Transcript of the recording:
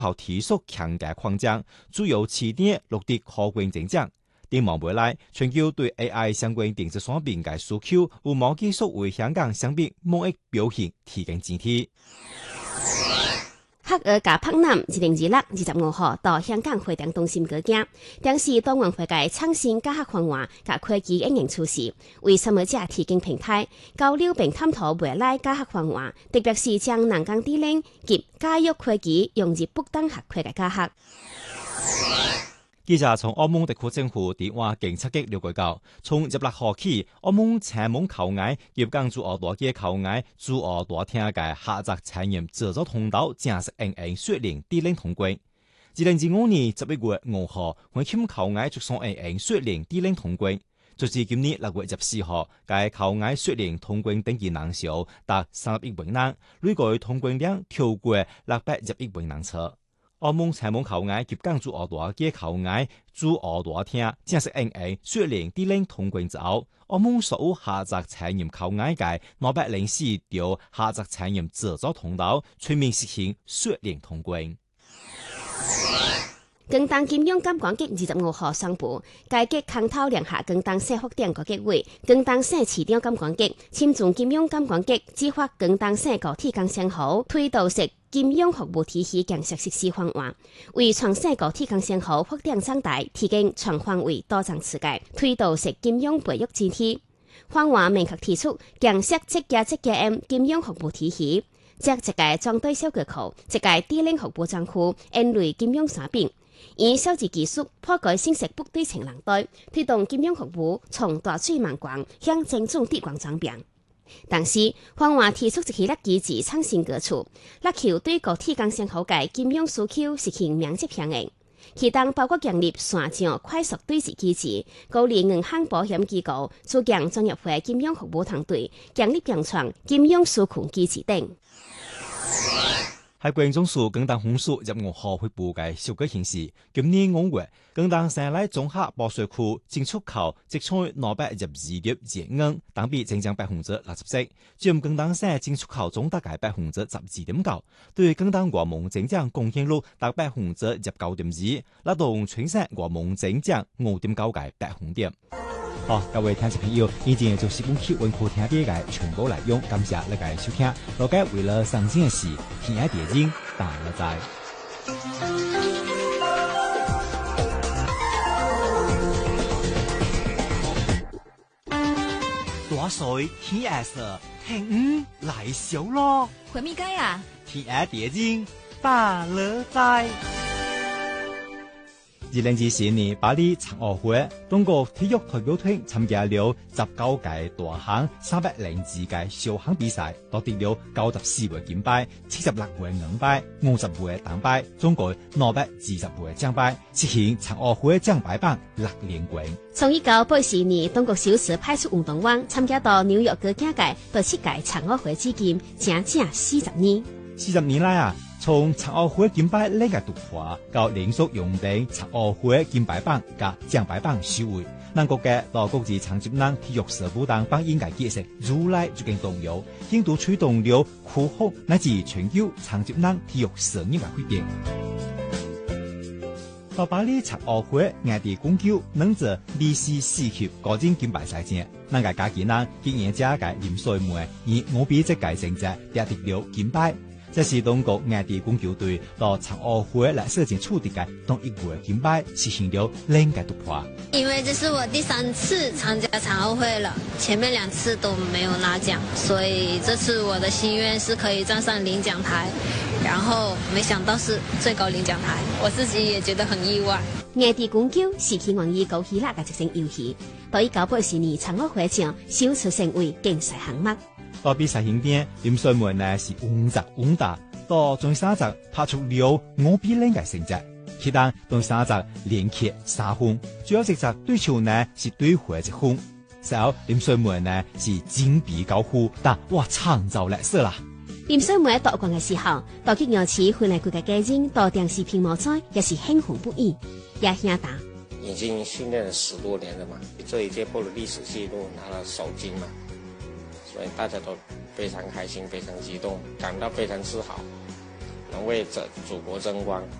靠提速強嘅框架，主要起點落地可觀增長。展望未來，全球對 AI 相關電子產品嘅需求，有望繼續為香港商品貿易表現提供支持。 黑俄加柏南2026-25號到香港會展中心舉行，當時當運會嘅創新加科幻及科技應用措施，為參與者提供平台，交流並探討未來加科幻，特別是將人工智能及教育科技融入不同學科嘅教學。 記者從澳門特區政府電話警察局了解到，從16號起，澳門青門口岸及港珠澳大橋口岸珠澳大廳嘅下閘產業製造通道正式雪靈地靈通關。2025年11月5號，會銜口岸逐上雪靈地靈通關。直至今年6月14號，該口岸雪靈通關登記人數達30億人，累計通關量超過610億人次。澳門青門口岸及港珠澳大橋口岸珠澳大廳正式雪靈地靈通關之後，澳門所有下閘產業口岸嘅204條下閘產業製造通道全面實行雪靈通關。 廣東金融監管局25號宣布，該局探討量下廣東省發展局結委、廣東省市場監管局、簽總金融監管局計劃廣東省高鐵工商號推導式金融服務體系建設實施方案，為全省高鐵工商號發展長大提供全範圍多層次嘅推導式金融培育支持。方案明確提出建設7+7+M金融服務體系，即一個裝對小cửa口、一個地靈服務賬戶、N 類金融產品。以數字技術破解信息不對稱能力，推動金融服務從大水漫灌向精準地廣轉變。但是，方案提出一系列機制創新舉措，力求對高鐵工商號嘅金融需求實行免責平衡。其中包括建立線上快速對接機制，鼓勵銀行保險機構組建專業化金融服務團隊，建立並創金融數控機制等。 海關總署廣東分署15號發布嘅數據顯示，今年5月，廣東省內綜合保稅區進出口積存212億元，同比增長64%，佔廣東省進出口總值嘅12.9%，對廣東國民增長貢獻率達19.2%，拉動全省國民增長5.9%。好，各位聽眾朋友，以前就是本期文庫聽啲嘅全部內容，感謝大家收聽。大家為了上線嘅事，聽下電影，大家在。大水天下色，聽來笑咯。 回咪街啊？ 聽下電影，大家在。2024年巴黎殘奧會，中國體育代表團參加了19屆大項302屆小項比賽，奪得了94枚金牌、76枚銀牌、50枚銅牌，總共220枚獎牌，實現殘奧會獎牌榜6連冠。 從1984年中國首次派出運動員參加到紐約舉行嘅第7屆殘奧會至今，整整40年。 40年來啊，從殘奧會金牌兩個突破到連續榮登殘奧會金牌榜加獎牌榜首位，咱國家到國際殘疾人體育社會當榜應該解釋如來就更重要，印度驅動了科學乃至全球殘疾人體育事業嘅改變。到巴黎殘奧會外地公救能者歷史4級高進金牌賽前，咱個家己人經驗者嘅林水梅以5比這屆成績奪得了金牌。這是中國外地公救隊到殘奧會來設計出的嘅同一個金牌，實現了兩個突破。 因為這是我第3次參加殘奧會了，前面2次都沒有拿獎，所以這次我的心願是可以站上領獎台，然後沒想到是最高領獎台，我自己也覺得很意外。 外地公救是希望以高希臘嘅一項遊戲，到1984年殘奧會上首次成為競賽項目。 到比賽現場，林水梅呢是穩打，到中3集拍出了5比0嘅成績，其中中3集連取3分，最後一集對手呢是對回1分，隨後林水梅呢是金比高呼，但哇創造歷史啦！ 林水梅奪冠嘅時候，到擊楊池回來佢嘅家人到電視屏幕上也是興奮不已，也響答。 已經訓練了10多年了嘛，這一屆破了歷史紀錄，拿了首金嘛。所以大家都非常開心，非常激動，感到非常自豪。那为祖国争光。